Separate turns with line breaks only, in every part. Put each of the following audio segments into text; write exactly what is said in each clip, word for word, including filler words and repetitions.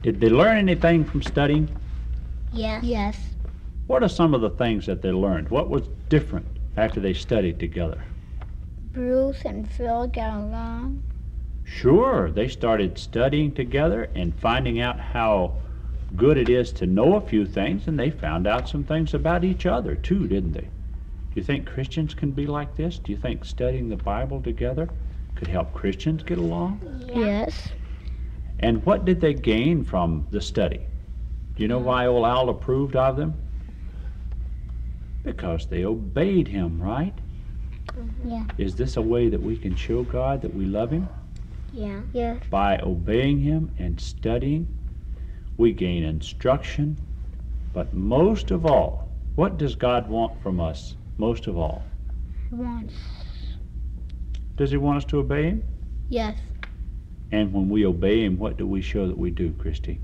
Did they learn anything from studying?
Yes.
Yes.
What are some of the things that they learned? What was different after they studied together?
Bruce and Phil got along.
Sure, they started studying together and finding out how good it is to know a few things, and they found out some things about each other too, didn't they? Do you think Christians can be like this? Do you think studying the Bible together could help Christians get along?
Yeah.
Yes.
And what did they gain from the study? Do you know why old Al approved of them? Because they obeyed him, right?
Yeah.
Is this a way that we can show God that we love him?
Yeah.
Yes.
By obeying him and studying, we gain instruction. But most of all, what does God want from us most of all?
Once.
Does he want us to obey him?
Yes.
And when we obey him, what do we show that we do, Christy?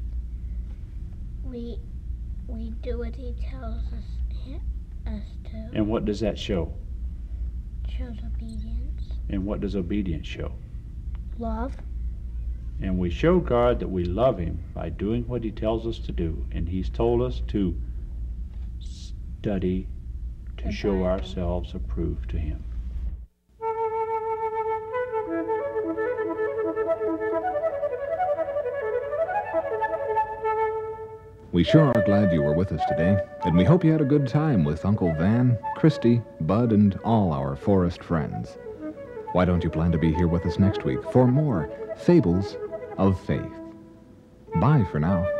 We we do what he tells us us to.
And what does that show?
Shows obedience.
And what does obedience show?
Love.
And we show God that we love him by doing what he tells us to do. And he's told us to study to
The
show
Bible.
ourselves approved to him.
We sure are glad you were with us today, and we hope you had a good time with Uncle Van, Christy, Bud, and all our forest friends. Why don't you plan to be here with us next week for more Fables of Faith? Bye for now.